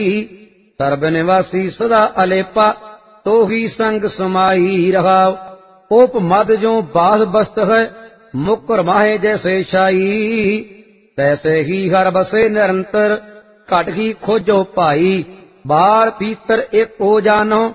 SERB निवासी सदा अलेपा तो ही संग समाई रहाव। ओप मद जो बास बस्त है मुकर माहे जैसे छाई। तैसे ही हर बसे निरंतर घट ही खोजो भाई। बाल पीतर एक हो जानो